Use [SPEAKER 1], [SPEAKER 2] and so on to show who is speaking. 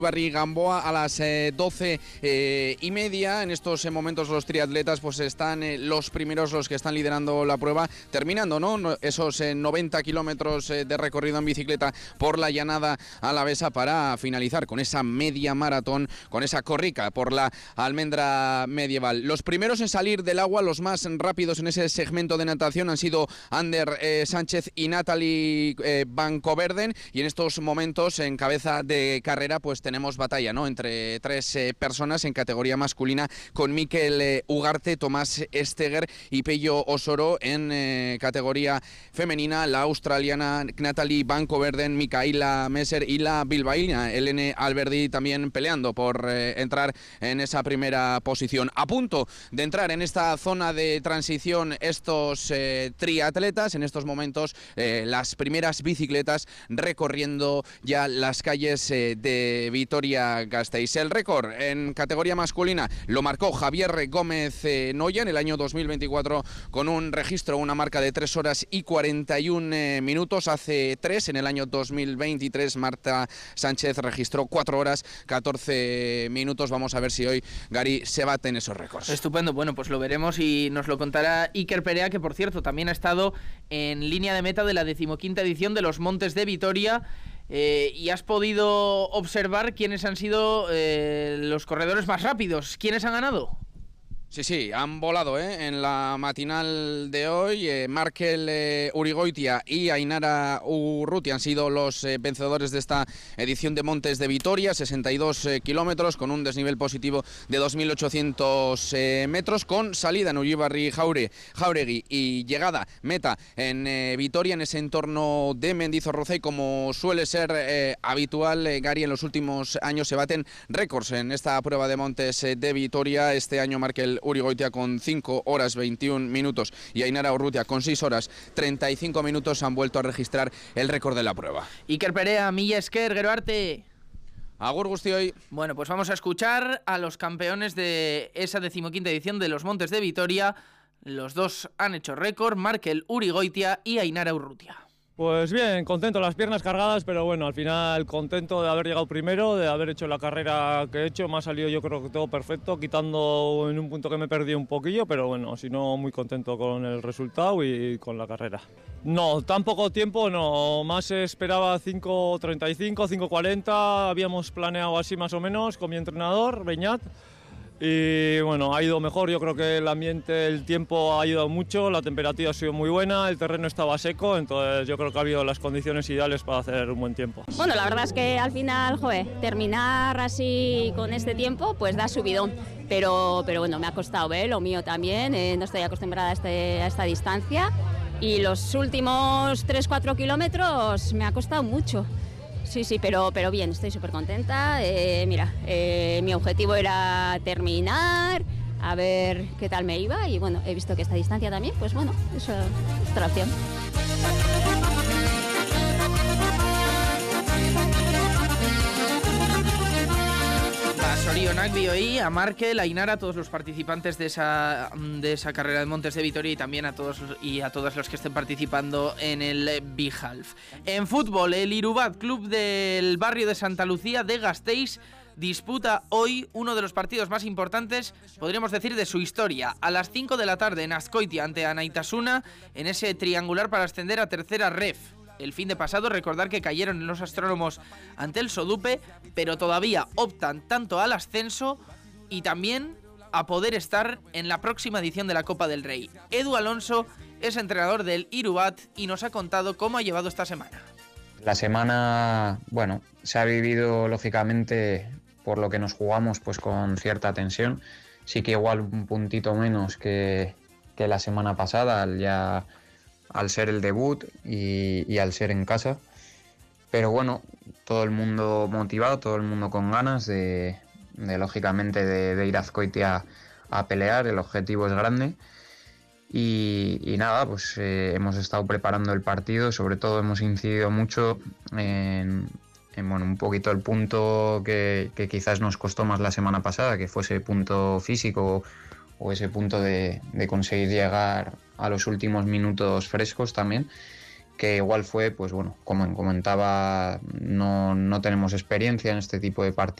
[SPEAKER 1] Gamboa a las 12:30. En estos momentos los triatletas pues están los primeros, los que están liderando la prueba, terminando, ¿no?, esos 90 kilómetros de recorrido en bicicleta por la llanada alavesa para finalizar con esa media maratón, con esa corrica por la almendra medieval. Los primeros en salir del agua, los más rápidos en ese segmento de natación, han sido Ander Sánchez y Natalie Van Coverden, y en estos momentos en cabeza de carrera pues tenemos batalla, ¿no?, entre tres personas en categoría masculina, con Mikel Ugarte, Tomás Esteger y Pello Osoro. En categoría femenina, la australiana Natalie Van Coverden, Micaela Messer y la bilbaína Elene Alberdi también peleando por entrar en esa primera posición. A punto de entrar en esta zona de transición estos triatletas, en estos momentos las primeras bicicletas recorriendo ya las calles de Vitoria-Gasteiz. El récord en categoría masculina lo marcó Javier Gómez Noya en el año 2024 con un registro, una marca de 3 horas y 41 minutos. Hace 3, en el año 2023, Marta Sánchez registró 4 horas 14 minutos. Vamos a ver si hoy, Gary, se baten esos récords.
[SPEAKER 2] Estupendo, bueno, pues lo veremos y nos lo contará Iker Perea, que por cierto también ha estado en línea de meta de la 15ª edición de los Montes de Vitoria. Y has podido observar quiénes han sido los corredores más rápidos. ¿Quiénes han ganado?
[SPEAKER 1] Sí, han volado en la matinal de hoy. Markel Urigoitia y Ainara Urrutia han sido los vencedores de esta edición de Montes de Vitoria, 62 kilómetros con un desnivel positivo de 2.800 metros, con salida en Ullibarri Jauregui y llegada meta en Vitoria, en ese entorno de Mendizorroza, y como suele ser habitual, Gary, en los últimos años se baten récords en esta prueba de Montes de Vitoria. Este año Markel Urigoitia con 5 horas 21 minutos y Ainara Urrutia con 6 horas 35 minutos han vuelto a registrar el récord de la prueba.
[SPEAKER 2] Iker Perea, mila esker, gero arte.
[SPEAKER 1] Agur guztioi.
[SPEAKER 2] Bueno, pues vamos a escuchar a los campeones de esa 15ª edición de los Montes de Vitoria. Los dos han hecho récord, Markel Urigoitia y Ainara Urrutia.
[SPEAKER 3] Pues bien, contento, las piernas cargadas, pero bueno, al final contento de haber llegado primero, de haber hecho la carrera que he hecho. Me ha salido, yo creo que todo perfecto, quitando en un punto que me perdí un poquillo, pero bueno, si no, muy contento con el resultado y con la carrera. No, tan poco tiempo no, más esperaba 5:35, 5:40, habíamos planeado así más o menos con mi entrenador, Beñat. Y bueno, ha ido mejor, yo creo que el ambiente, el tiempo ha ayudado mucho, la temperatura ha sido muy buena, el terreno estaba seco, entonces yo creo que ha habido las condiciones ideales para hacer un buen tiempo.
[SPEAKER 4] Bueno, la verdad es que al final, terminar así con este tiempo, pues da subidón, pero bueno, me ha costado, lo mío también, no estoy acostumbrada a esta distancia, y los últimos 3-4 kilómetros me ha costado mucho. Sí, pero bien, estoy súper contenta. Mi objetivo era terminar, a ver qué tal me iba, y bueno, he visto que esta distancia también, pues bueno, eso es otra opción.
[SPEAKER 2] Sorionak Bioi, a Markel, a Ainara, a todos los participantes de esa carrera de Montes de Vitoria, y también a todos y a todas los que estén participando en el Big Half. En fútbol, el Irubat, club del barrio de Santa Lucía de Gasteiz, disputa hoy uno de los partidos más importantes, podríamos decir, de su historia. A las 5 de la tarde en Azkoitia ante Anaitasuna, en ese triangular para ascender a tercera ref. El fin de pasado, recordar que cayeron en los Astrónomos ante el Sodupe, pero todavía optan tanto al ascenso y también a poder estar en la próxima edición de la Copa del Rey. Edu Alonso es entrenador del Irubat y nos ha contado cómo ha llevado esta semana.
[SPEAKER 5] La semana, bueno, se ha vivido lógicamente, por lo que nos jugamos, pues con cierta tensión. Sí que igual un puntito menos que la semana pasada, al ser el debut y al ser en casa, pero bueno, todo el mundo motivado, todo el mundo con ganas de lógicamente de ir a Azkoitia a pelear. El objetivo es grande y nada, pues hemos estado preparando el partido, sobre todo hemos incidido mucho en un poquito el punto que quizás nos costó más la semana pasada, que fue ese punto físico o ese punto de conseguir llegar a los últimos minutos frescos también, que igual fue, pues bueno, como comentaba, no tenemos experiencia en este tipo de partidos.